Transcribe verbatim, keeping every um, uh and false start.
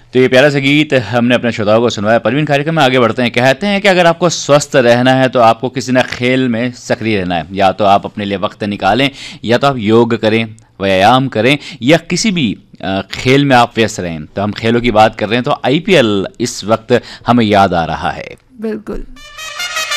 तो ये प्यारा सा गीत हमने अपने श्रोताओं को सुनवाया। परवीन, कार्यक्रम में आगे बढ़ते हैं। कहते हैं कि अगर आपको स्वस्थ रहना है तो आपको किसी न खेल में सक्रिय रहना है। या तो आप अपने लिए वक्त निकालें, या तो आप योग करें, व्यायाम करें, या किसी भी खेल में आप व्यस्त रहें। तो हम खेलों की बात कर रहे हैं तो आईपीएल इस वक्त हमें याद आ रहा है। बिल्कुल।